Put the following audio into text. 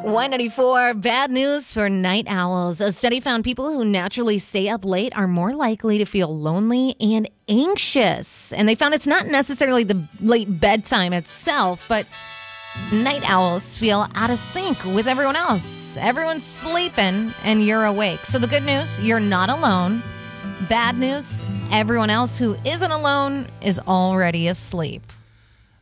194, bad news for night owls. A study found people who naturally stay up late are more likely to feel lonely and anxious. And they found it's not necessarily the late bedtime itself, but night owls feel out of sync with everyone else. Everyone's sleeping and you're awake. So the good news, you're not alone. Bad news, everyone else who isn't alone is already asleep.